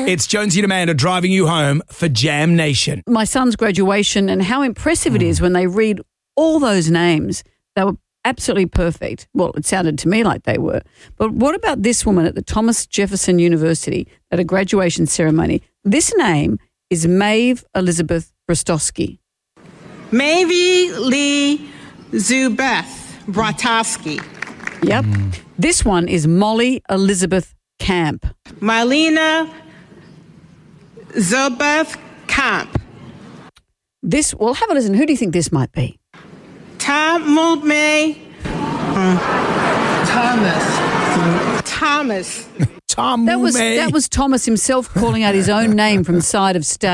It's Jonesy and Amanda driving you home for Jam Nation. My son's graduation and how impressive it is when they read all those names. They were absolutely perfect. Well, it sounded to me like they were. But what about this woman at the Thomas Jefferson University at a graduation ceremony? This name is Maeve Elizabeth Brostowski. Maeve Lee Zubeth Bratowski. Yep. This one is Molly Elizabeth Camp. Marlena Zubeth Camp. Well, have a listen. Who do you think this might be? Thomas. Tom That was Thomas himself calling out his own name from side of stage.